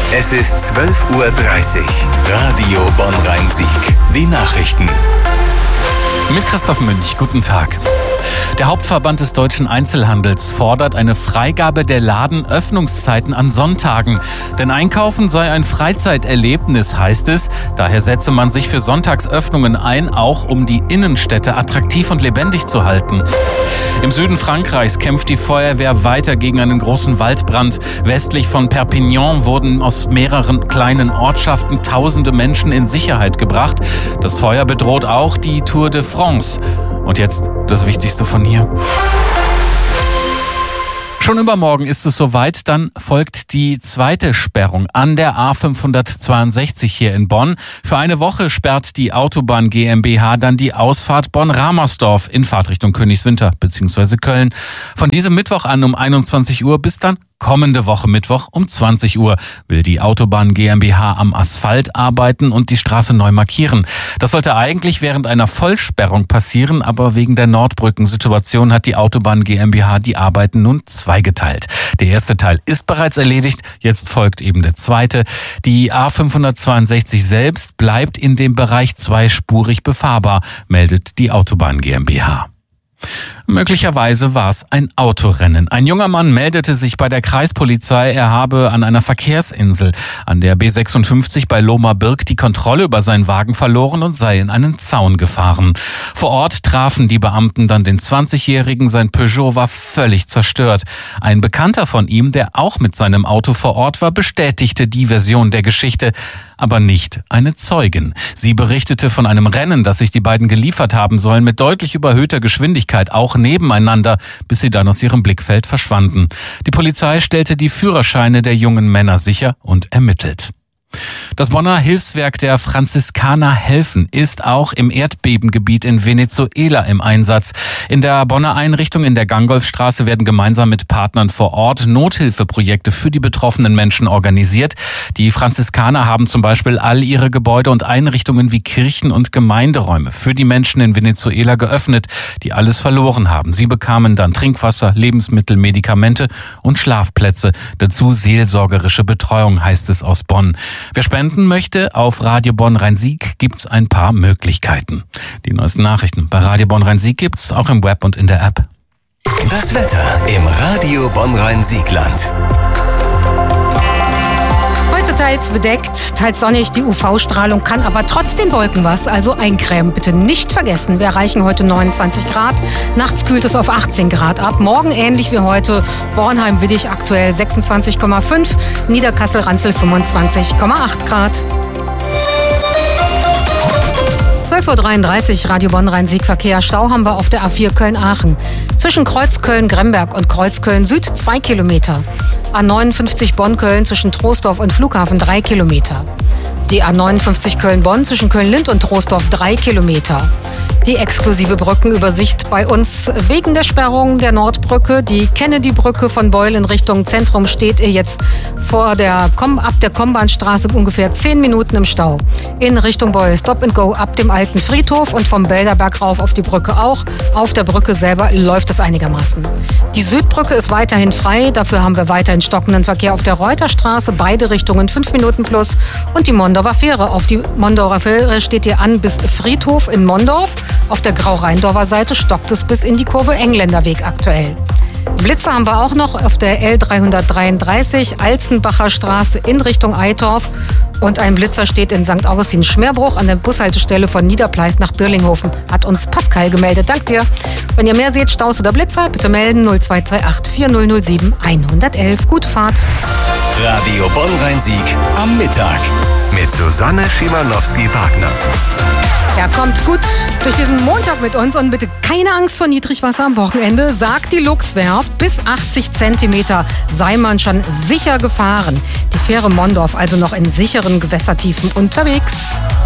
Es ist 12:30 Uhr. Radio Bonn-Rhein-Sieg. Die Nachrichten. Mit Christoph Münch, guten Tag. Der Hauptverband des deutschen Einzelhandels fordert eine Freigabe der Ladenöffnungszeiten an Sonntagen. Denn Einkaufen sei ein Freizeiterlebnis, heißt es. Daher setze man sich für Sonntagsöffnungen ein, auch um die Innenstädte attraktiv und lebendig zu halten. Im Süden Frankreichs kämpft die Feuerwehr weiter gegen einen großen Waldbrand. Westlich von Perpignan wurden aus mehreren kleinen Ortschaften tausende Menschen in Sicherheit gebracht. Das Feuer bedroht auch die Tour de France. Und jetzt das Wichtigste von hier. Schon übermorgen ist es soweit, dann folgt die zweite Sperrung an der A562 hier in Bonn. Für eine Woche sperrt die Autobahn GmbH dann die Ausfahrt Bonn-Ramersdorf in Fahrtrichtung Königswinter bzw. Köln. Von diesem Mittwoch an um 21 Uhr bis dann kommende Woche Mittwoch um 20 Uhr will die Autobahn GmbH am Asphalt arbeiten und die Straße neu markieren. Das sollte eigentlich während einer Vollsperrung passieren, aber wegen der Nordbrückensituation hat die Autobahn GmbH die Arbeiten nun zweigeteilt. Der erste Teil ist bereits erledigt, jetzt folgt eben der zweite. Die A562 selbst bleibt in dem Bereich zweispurig befahrbar, meldet die Autobahn GmbH. Möglicherweise war es ein Autorennen. Ein junger Mann meldete sich bei der Kreispolizei, er habe an einer Verkehrsinsel an der B56 bei Lohmar-Birk die Kontrolle über seinen Wagen verloren und sei in einen Zaun gefahren. Vor Ort trafen die Beamten dann den 20-Jährigen, sein Peugeot war völlig zerstört. Ein Bekannter von ihm, der auch mit seinem Auto vor Ort war, bestätigte die Version der Geschichte, aber nicht eine Zeugin. Sie berichtete von einem Rennen, das sich die beiden geliefert haben sollen, mit deutlich überhöhter Geschwindigkeit, auch nebeneinander, bis sie dann aus ihrem Blickfeld verschwanden. Die Polizei stellte die Führerscheine der jungen Männer sicher und ermittelt. Das Bonner Hilfswerk der Franziskaner helfen ist auch im Erdbebengebiet in Venezuela im Einsatz. In der Bonner Einrichtung in der Gangolfstraße werden gemeinsam mit Partnern vor Ort Nothilfeprojekte für die betroffenen Menschen organisiert. Die Franziskaner haben zum Beispiel all ihre Gebäude und Einrichtungen wie Kirchen und Gemeinderäume für die Menschen in Venezuela geöffnet, die alles verloren haben. Sie bekamen dann Trinkwasser, Lebensmittel, Medikamente und Schlafplätze. Dazu seelsorgerische Betreuung, heißt es aus Bonn. Wer spenden möchte, auf Radio Bonn-Rhein-Sieg gibt's ein paar Möglichkeiten. Die neuesten Nachrichten bei Radio Bonn-Rhein-Sieg gibt's auch im Web und in der App. Das Wetter im Radio Bonn-Rhein-Siegland. Heute teils bedeckt, teils sonnig. Die UV-Strahlung kann aber trotz den Wolken was, also eincremen. Bitte nicht vergessen, wir erreichen heute 29 Grad. Nachts kühlt es auf 18 Grad ab. Morgen ähnlich wie heute. Bornheim-Widdig aktuell 26,5. Niederkassel-Ranzel 25,8 Grad. 12:33 Uhr, Radio Bonn-Rhein-Sieg-Verkehr. Stau haben wir auf der A4 Köln-Aachen. Zwischen Kreuz Köln-Gremberg und Kreuz Köln-Süd 2 Kilometer. A59 Bonn-Köln zwischen Troisdorf und Flughafen 3 Kilometer. Die A59 Köln-Bonn zwischen Köln-Lind und Troisdorf 3 Kilometer. Die exklusive Brückenübersicht bei uns wegen der Sperrung der Nordbrücke. Die Kennedy-Brücke von Beul in Richtung Zentrum steht ihr jetzt ab der Kombahnstraße ungefähr 10 Minuten im Stau. In Richtung Beul Stop and Go ab dem alten Friedhof und vom Bälderberg rauf auf die Brücke auch. Auf der Brücke selber läuft es einigermaßen. Die Südbrücke ist weiterhin frei. Dafür haben wir weiterhin stockenden Verkehr auf der Reuterstraße. Beide Richtungen 5 Minuten plus. Und die Mondorfer Fähre. Auf die Mondorfer Fähre steht ihr an bis Friedhof in Mondorf. Auf der Grau-Rheindorfer Seite stockt es bis in die Kurve Engländerweg aktuell. Blitzer haben wir auch noch auf der L333 Alzenbacher Straße in Richtung Eitorf. Und ein Blitzer steht in St. Augustin-Schmerbruch an der Bushaltestelle von Niederpleis nach Birlinghofen. Hat uns Pascal gemeldet. Dank dir. Wenn ihr mehr seht, Staus oder Blitzer, bitte melden 0228 4007 111. Gute Fahrt. Radio Bonn-Rhein-Sieg am Mittag mit Susanne Schimanowski-Wagner. Ja, kommt gut durch diesen Montag mit uns und bitte keine Angst vor Niedrigwasser am Wochenende, sagt die Luchswerft. Bis 80 Zentimeter sei man schon sicher gefahren. Die Fähre Mondorf also noch in sicheren Gewässertiefen unterwegs.